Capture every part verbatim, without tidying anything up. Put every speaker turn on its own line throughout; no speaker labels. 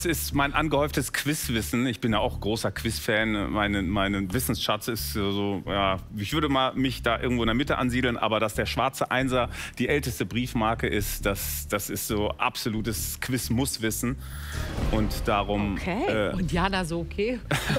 Das ist mein angehäuftes Quizwissen. Ich bin ja auch großer Quiz-Fan. Mein meine Wissensschatz ist so, ja, ich würde mal mich da irgendwo in der Mitte ansiedeln, aber dass der schwarze Einser die älteste Briefmarke ist, das, das ist so absolutes Quiz-Muss-Wissen. Und darum...
Okay.
Äh,
Und Jana so, okay.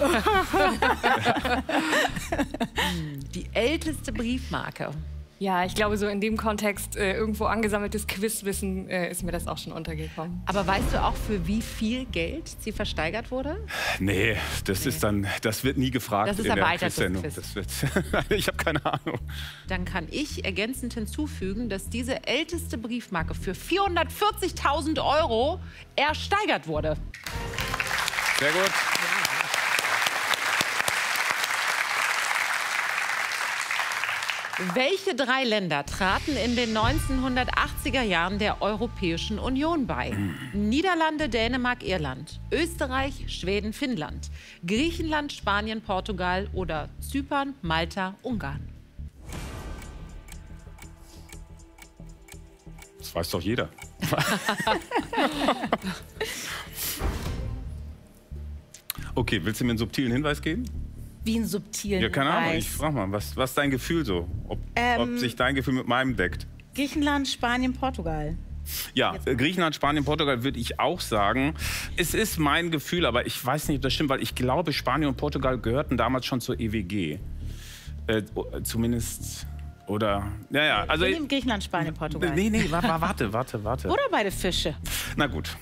Die älteste Briefmarke.
Ja, ich glaube, so in dem Kontext äh, irgendwo angesammeltes Quizwissen äh, ist mir das auch schon untergekommen.
Aber weißt du auch, für wie viel Geld sie versteigert wurde?
nee, das nee. ist dann, das wird nie gefragt.
Das ist
in der
erweitertes
Quiz-Sendung.
Quiz.
Das wird, ich habe keine Ahnung.
Dann kann ich ergänzend hinzufügen, dass diese älteste Briefmarke für vierhundertvierzigtausend Euro ersteigert wurde.
Sehr gut.
Welche drei Länder traten in den neunzehnhundertachtziger Jahren der Europäischen Union bei? Mhm. Niederlande, Dänemark, Irland, Österreich, Schweden, Finnland, Griechenland, Spanien, Portugal oder Zypern, Malta, Ungarn?
Das weiß doch jeder. Okay, willst du mir einen subtilen Hinweis geben?
Wie ein subtilen
Ja, keine Ahnung.
Hinweis.
Ich frage mal, was, was ist dein Gefühl so? Ob,
Ähm,
ob sich dein Gefühl mit meinem deckt?
Griechenland, Spanien, Portugal.
Ja, äh, Griechenland, Spanien, Portugal würde ich auch sagen. Es ist mein Gefühl, aber ich weiß nicht, ob das stimmt, weil ich glaube, Spanien und Portugal gehörten damals schon zur E W G. Äh, zumindest, oder, ja, ja. Also,
Wir nehmen Griechenland, Spanien, Portugal.
nee, nee, wa- wa- warte, warte, warte.
Oder beide Fische.
Na gut.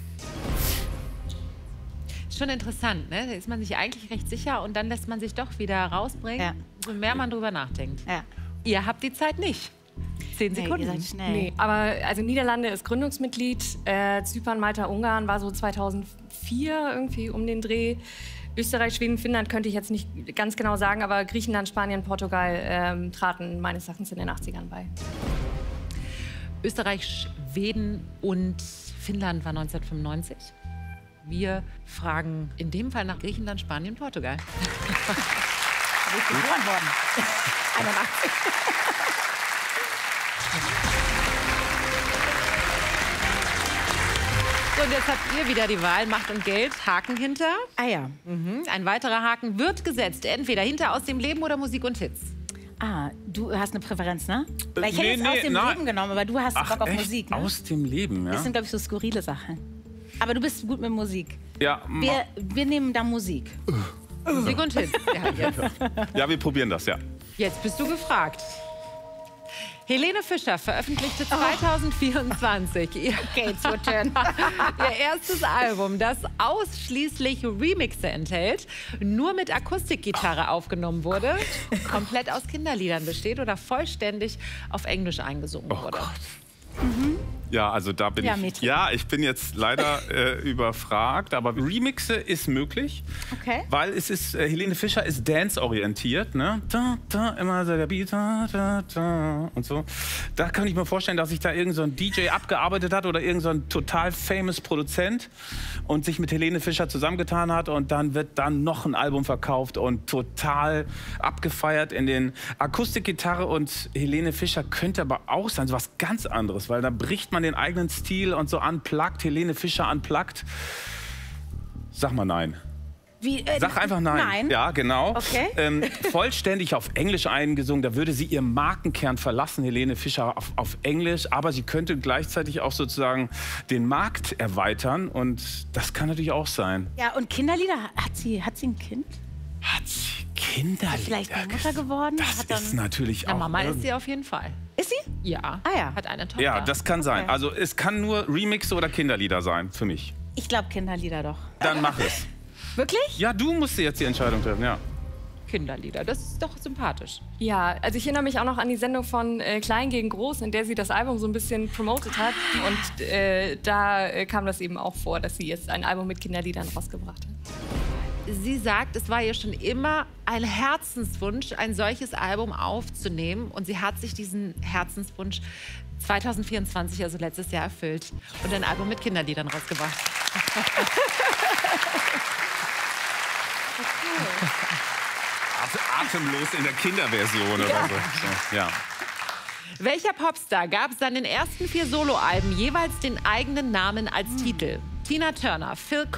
Schon interessant, ne? Da ist man sich eigentlich recht sicher und dann lässt man sich doch wieder rausbringen,
Ja.
so mehr man drüber nachdenkt.
Ja.
Ihr habt die Zeit nicht. Zehn
Nee,
Sekunden.
ihr seid schnell.
Nee, aber also Niederlande ist Gründungsmitglied, äh, Zypern, Malta, Ungarn war so zweitausendvier irgendwie um den Dreh. Österreich, Schweden, Finnland könnte ich jetzt nicht ganz genau sagen, aber Griechenland, Spanien, Portugal ähm, traten meines Erachtens in den achtzigern bei.
Österreich, Schweden und Finnland war neunzehnhundertfünfundneunzig. Wir fragen in dem Fall nach Griechenland, Spanien, Portugal.
Wo ist geboren worden? einundachtzig.
So, und jetzt habt ihr wieder die Wahl, Macht und Geld, Haken hinter.
Ah ja.
Mhm. Ein weiterer Haken wird gesetzt, entweder hinter Aus dem Leben oder Musik und Hits.
Ah, du hast eine Präferenz, ne? Weil ich hätte
nee,
jetzt
nee,
aus dem
nein.
Leben genommen, aber du hast
Ach,
Bock auf
echt?
Musik, ne?
Aus dem Leben, ja?
Das sind, glaube ich, so skurrile Sachen. Aber du bist gut mit Musik.
Ja, ma-
Wir, wir nehmen da Musik.
Musik und Hits. Ja, jetzt.
ja, wir probieren das, ja.
Jetzt bist du gefragt. Helene Fischer veröffentlichte zweitausendvierundzwanzig ihr,
Okay, it's your turn.
ihr erstes Album, das ausschließlich Remixe enthält, nur mit Akustikgitarre aufgenommen wurde, komplett aus Kinderliedern besteht oder vollständig auf Englisch eingesungen
Oh
wurde.
Gott. Ja, also da bin
Ja,
ich.
Mädchen.
Ja, ich bin jetzt leider äh, überfragt, aber Remixe ist möglich,
Okay.
weil es ist äh, Helene Fischer ist dance-orientiert, ne? Da, da, immer so der Beat, da, da, da und so. Da kann ich mir vorstellen, dass sich da irgend so ein D J abgearbeitet hat oder irgend so ein total famous Produzent und sich mit Helene Fischer zusammengetan hat und dann wird dann noch ein Album verkauft und total abgefeiert in den Akustikgitarre und Helene Fischer könnte aber auch sein, so was ganz anderes, weil da bricht man den eigenen Stil und so unplugged, Helene Fischer unplugged. Sag mal nein.
Wie, äh,
Sag einfach nein.
Nein.
Ja, genau.
Okay.
Ähm, vollständig auf Englisch eingesungen, da würde sie ihren Markenkern verlassen, Helene Fischer, auf, auf Englisch. Aber sie könnte gleichzeitig auch sozusagen den Markt erweitern und das kann natürlich auch sein.
Ja, und Kinderlieder, hat sie, hat sie ein Kind?
Hat sie Kinderlieder?
Vielleicht eine Mutter geworden?
Das
Hat dann-
ist natürlich
Na,
auch...
Mama ist
irgend-
sie auf jeden Fall.
Ist sie?
Ja.
Ah ja.
Hat eine Tochter.
Ja, das kann sein.
Okay.
Also es kann nur Remixe oder Kinderlieder sein, für mich.
Ich glaube Kinderlieder doch.
Dann mach es.
Wirklich?
Ja, du musst jetzt die Entscheidung treffen, ja.
Kinderlieder, das ist doch sympathisch.
Ja, also ich erinnere mich auch noch an die Sendung von äh, Klein gegen Groß, in der sie das Album so ein bisschen promotet hat. Und äh, da äh, kam das eben auch vor, dass sie jetzt ein Album mit Kinderliedern rausgebracht hat.
Sie sagt, es war ihr schon immer ein Herzenswunsch, ein solches Album aufzunehmen. Und sie hat sich diesen Herzenswunsch zweitausendvierundzwanzig, also letztes Jahr, erfüllt und ein Album mit Kinderliedern rausgebracht.
Atemlos in der Kinderversion oder so. so. Ja.
Welcher Popstar gab seinen ersten vier Soloalben jeweils den eigenen Namen als Titel? Tina Turner, Phil